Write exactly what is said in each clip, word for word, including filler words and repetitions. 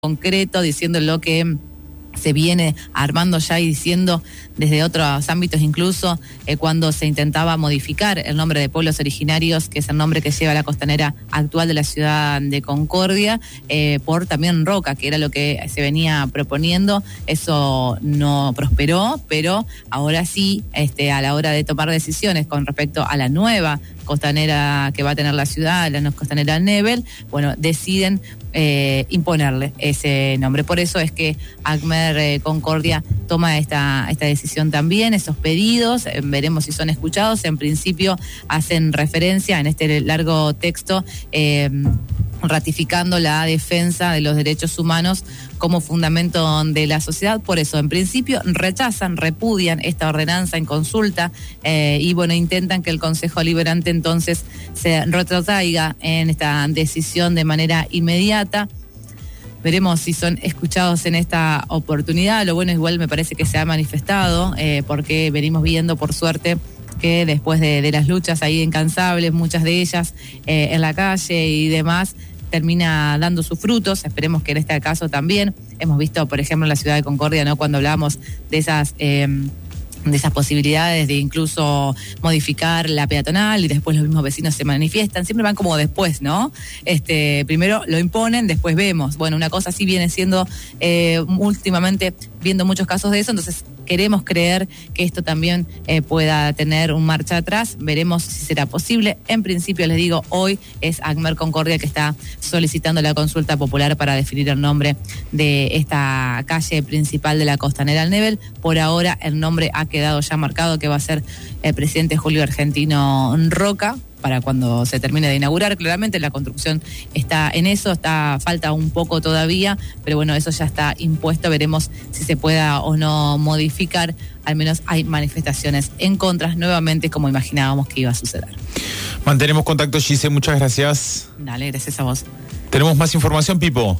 concreto, diciendo lo que se viene armando ya y diciendo desde otros ámbitos incluso eh, cuando se intentaba modificar el nombre de pueblos originarios, que es el nombre que lleva la costanera actual de la ciudad de Concordia, eh, por también Roca, que era lo que se venía proponiendo. Eso no prosperó, pero ahora sí, este, a la hora de tomar decisiones con respecto a la nueva costanera que va a tener la ciudad, la costanera Nebel, bueno, deciden eh, imponerle ese nombre. Por eso es que ACMER eh, Concordia toma esta, esta decisión también, esos pedidos, eh, veremos si son escuchados. En principio hacen referencia en este largo texto eh, ratificando la defensa de los derechos humanos como fundamento de la sociedad. Por eso, en principio, rechazan, repudian esta ordenanza en consulta eh, y, bueno, intentan que el Consejo Liberante entonces se retrotraiga en esta decisión de manera inmediata. Veremos si son escuchados en esta oportunidad. Lo bueno, igual me parece que se ha manifestado, eh, porque venimos viendo, por suerte, que después de, de las luchas ahí incansables, muchas de ellas eh, en la calle y demás, termina dando sus frutos. Esperemos que en este caso también. Hemos visto, por ejemplo, en la ciudad de Concordia, ¿no?, cuando hablábamos de esas eh, de esas posibilidades de incluso modificar la peatonal y después los mismos vecinos se manifiestan, siempre van como después, ¿no? Este, primero lo imponen, después vemos. Bueno, una cosa así viene siendo eh, últimamente viendo muchos casos de eso, entonces queremos creer que esto también eh, pueda tener un marcha atrás. Veremos si será posible. En principio, les digo, hoy es ACMER Concordia que está solicitando la consulta popular para definir el nombre de esta calle principal de la costanera Nebel. Por ahora el nombre ha quedado ya marcado, que va a ser el presidente Julio Argentino Roca, para cuando se termine de inaugurar. Claramente la construcción está en eso, está falta un poco todavía, pero bueno, eso ya está impuesto. Veremos si se pueda o no modificar. Al menos hay manifestaciones en contra nuevamente, como imaginábamos que iba a suceder. Mantenemos contacto, Gise, muchas gracias. Dale, gracias a vos. ¿Tenemos más información, Pipo?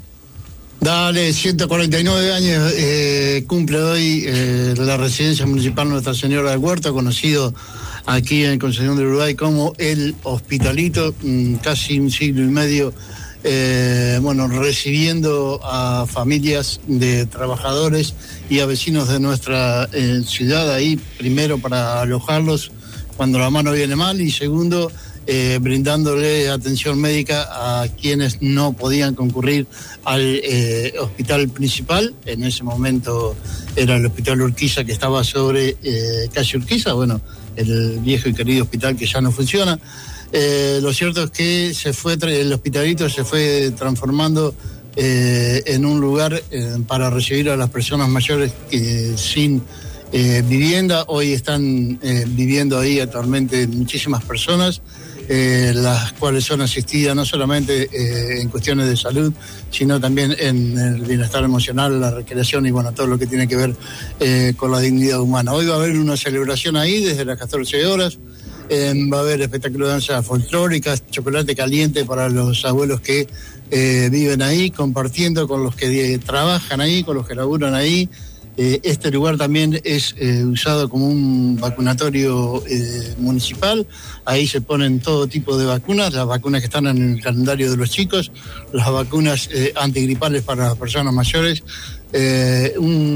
Dale, ciento cuarenta y nueve años eh, cumple hoy eh, la residencia municipal Nuestra Señora del Huerto, conocido aquí en Concepción del Uruguay como El Hospitalito, casi un siglo y medio, eh, bueno, recibiendo a familias de trabajadores y a vecinos de nuestra eh, ciudad ahí, primero para alojarlos cuando la mano viene mal y segundo, eh, brindándole atención médica a quienes no podían concurrir al eh, hospital principal. En ese momento era el Hospital Urquiza, que estaba sobre eh, calle Urquiza, bueno, el viejo y querido hospital que ya no funciona. Eh, lo cierto es que se fue el Hospitalito se fue transformando eh, en un lugar eh, para recibir a las personas mayores que, sin eh, vivienda. Hoy están eh, viviendo ahí actualmente muchísimas personas, eh, las cuales son asistidas no solamente eh, en cuestiones de salud, sino también en el bienestar emocional, la recreación y bueno, todo lo que tiene que ver eh, con la dignidad humana. Hoy va a haber una celebración ahí desde las catorce horas, eh, va a haber espectáculo de danza folclórica, chocolate caliente para los abuelos que eh, viven ahí, compartiendo con los que eh, trabajan ahí, con los que laburan ahí. Eh, este lugar también es eh, usado como un vacunatorio eh, municipal. Ahí se ponen todo tipo de vacunas, las vacunas que están en el calendario de los chicos, las vacunas eh, antigripales para las personas mayores. Eh,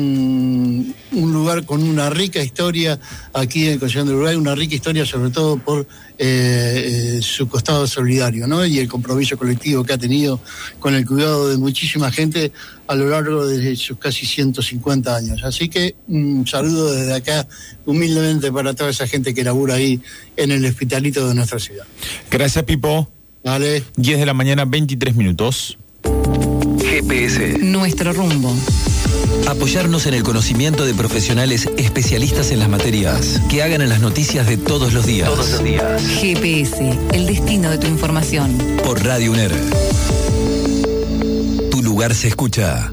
un, un lugar con una rica historia aquí en Concepción del Uruguay, una rica historia sobre todo por eh, eh, su costado solidario, ¿no? Y el compromiso colectivo que ha tenido con el cuidado de muchísima gente a lo largo de sus casi ciento cincuenta años. Así que un saludo desde acá humildemente para toda esa gente que labura ahí en el hospitalito de nuestra ciudad. Gracias, Pipo. Dale. diez de la mañana, veintitrés minutos. G P S. Nuestro rumbo. Apoyarnos en el conocimiento de profesionales especialistas en las materias que hagan en las noticias de todos los días. Todos los días. G P S, el destino de tu información. Por Radio UNER. Tu lugar se escucha.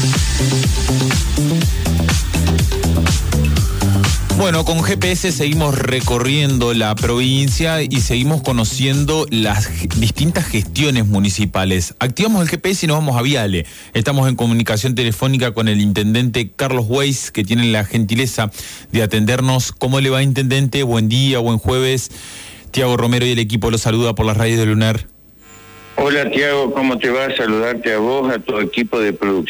Bueno, con G P S seguimos recorriendo la provincia y seguimos conociendo las distintas gestiones municipales. Activamos el G P S y nos vamos a Viale. Estamos en comunicación telefónica con el intendente Carlos Weiss, que tiene la gentileza de atendernos. ¿Cómo le va, intendente? Buen día, buen jueves. Tiago Romero y el equipo lo saluda por las radios de UNER. Hola Tiago, ¿cómo te va? Saludarte a vos, a tu equipo de producción.